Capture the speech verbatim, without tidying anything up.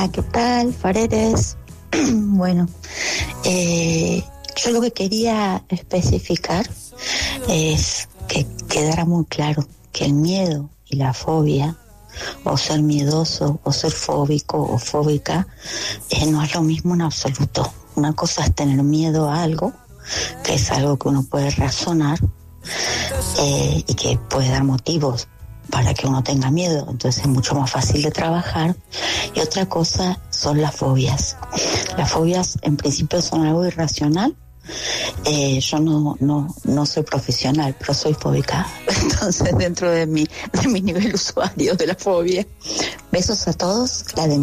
Hola, ¿qué tal, Faredes? Bueno, eh, yo lo que quería especificar es que quedara muy claro que el miedo y la fobia, o ser miedoso, o ser fóbico o fóbica, eh, no es lo mismo en absoluto. Una cosa es tener miedo a algo, que es algo que uno puede razonar eh, y que puede dar motivos para que uno tenga miedo, entonces es mucho más fácil de trabajar. Y otra cosa son las fobias. Las fobias en principio son algo irracional. Eh, yo no, no, no soy profesional, pero soy fóbica. Entonces dentro de mi, de mi nivel usuario de la fobia. Besos a todos, la de